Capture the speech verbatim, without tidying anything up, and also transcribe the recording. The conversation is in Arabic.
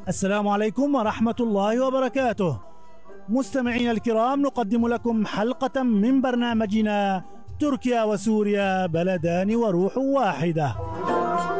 السلام عليكم ورحمة الله وبركاته. مستمعينا الكرام، نقدم لكم حلقة من برنامجنا تركيا وسوريا بلدان وروح واحدة.